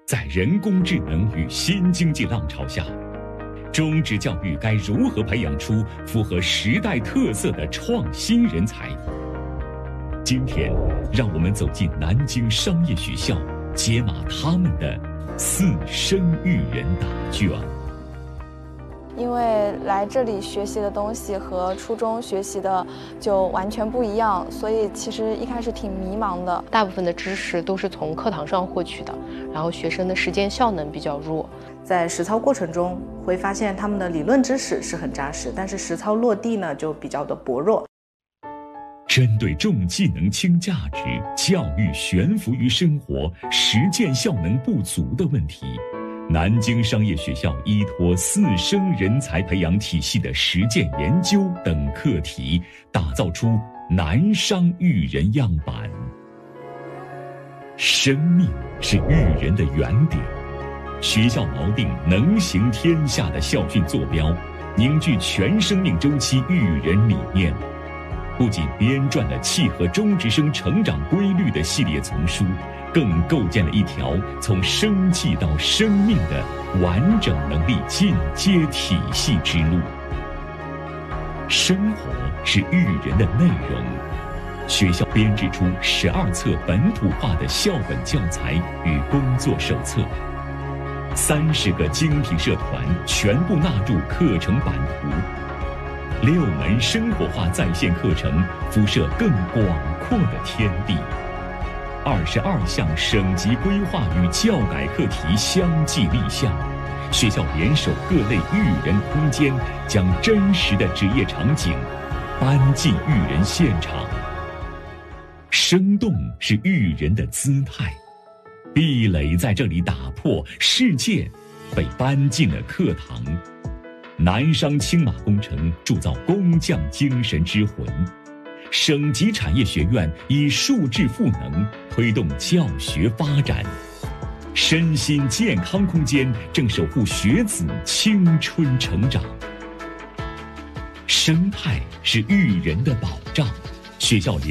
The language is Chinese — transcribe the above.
在人工智能与新经济浪潮下，中职教育该如何培养出符合时代特色的创新人才？今天，让我们走进南京商业学校，解码他们的4生育人答卷。 因为来这里学习的东西和初中学习的就完全不一样，所以其实一开始挺迷茫的。 大部分的知识都是从课堂上获取的，然后学生的实践效能比较弱。 在实操过程中，会发现他们的理论知识是很扎实，但是实操落地呢就比较的薄弱。 针对重技能轻价值、教育悬浮于生活、实践效能不足的问题，南京商业学校依托4生人才培养体系的实践研究等课题，打造出南商育人样板。生命是育人的原点，学校锚定能行天下的校训坐标，凝聚全生命周期育人理念。不仅编撰了契合中职生成长规律的系列丛书，更构建了一条从生计到生命的完整能力进阶体系之路。生活是育人的内容，学校编制出12册本土化的校本教材与工作手册，30个精品社团全部纳入课程版图，6门生活化在线课程辐射更广阔的天地，22项省级规划与教改课题相继立项，学校联手各类育人空间，将真实的职业场景搬进育人现场。生动是育人的姿态，壁垒在这里打破，世界被搬进了课堂。南商青马工程铸造工匠精神之魂，省级产业学院以数智赋能推动教学发展，身心健康空间正守护学子青春成长。生态是育人的保障，学校